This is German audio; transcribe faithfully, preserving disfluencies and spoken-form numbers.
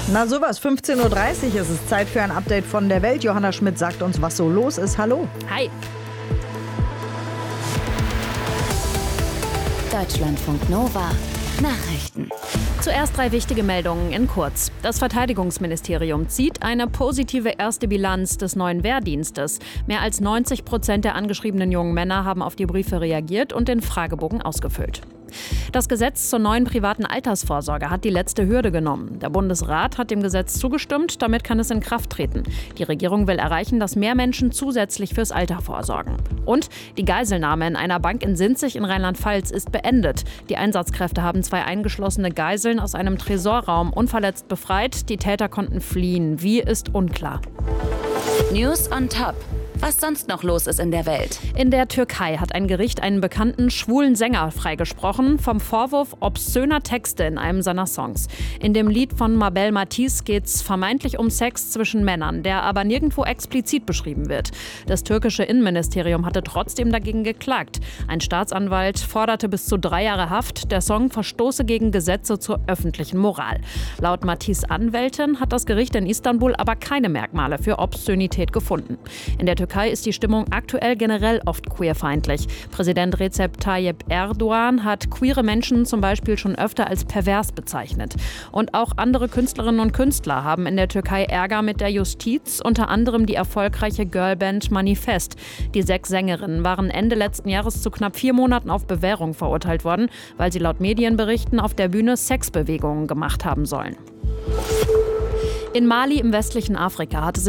Na sowas, fünfzehn Uhr dreißig ist es Zeit für ein Update von der Welt. Johanna Schmidt sagt uns, was so los ist. Hallo. Hi. Deutschlandfunk Nova. Nachrichten. Zuerst drei wichtige Meldungen in kurz. Das Verteidigungsministerium zieht eine positive erste Bilanz des neuen Wehrdienstes. Mehr als neunzig Prozent der angeschriebenen jungen Männer haben auf die Briefe reagiert und den Fragebogen ausgefüllt. Das Gesetz zur neuen privaten Altersvorsorge hat die letzte Hürde genommen. Der Bundesrat hat dem Gesetz zugestimmt, damit kann es in Kraft treten. Die Regierung will erreichen, dass mehr Menschen zusätzlich fürs Alter vorsorgen. Und die Geiselnahme in einer Bank in Sinzig in Rheinland-Pfalz ist beendet. Die Einsatzkräfte haben zwei eingeschlossene Geiseln aus einem Tresorraum unverletzt befreit. Die Täter konnten fliehen. Wie, ist unklar. News on Top. Was sonst noch los ist in der Welt. In der Türkei hat ein Gericht einen bekannten schwulen Sänger freigesprochen vom Vorwurf obszöner Texte in einem seiner Songs. In dem Lied von Mabel Matiz geht es vermeintlich um Sex zwischen Männern, der aber nirgendwo explizit beschrieben wird. Das türkische Innenministerium hatte trotzdem dagegen geklagt. Ein Staatsanwalt forderte bis zu drei Jahre Haft. Der Song verstoße gegen Gesetze zur öffentlichen Moral. Laut Matiz' Anwältin hat das Gericht in Istanbul aber keine Merkmale für Obszönität gefunden. In der Türkei ist die Stimmung aktuell generell oft queerfeindlich. Präsident Recep Tayyip Erdogan hat queere Menschen zum Beispiel schon öfter als pervers bezeichnet. Und auch andere Künstlerinnen und Künstler haben in der Türkei Ärger mit der Justiz, unter anderem die erfolgreiche Girlband Manifest. Die sechs Sängerinnen waren Ende letzten Jahres zu knapp vier Monaten auf Bewährung verurteilt worden, weil sie laut Medienberichten auf der Bühne Sexbewegungen gemacht haben sollen. In Mali im westlichen Afrika hatte sich